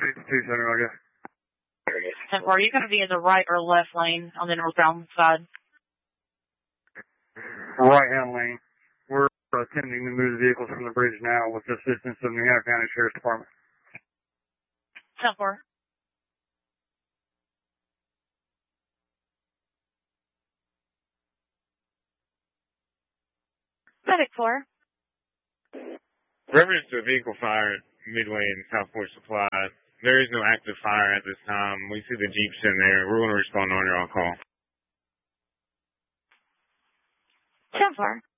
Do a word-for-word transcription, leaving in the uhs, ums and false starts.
two seven, I guess. ten four, are you going to be in the right or left lane on the northbound side? Right-hand lane. We're attempting to move the vehicles from the bridge now with the assistance of the New Hanover County Sheriff's Department. ten four. Medic four. Reference to a vehicle fire at Midway and Southport Supply. There is no active fire at this time. We see the Jeeps in there. We're going to respond on your on call. ten four.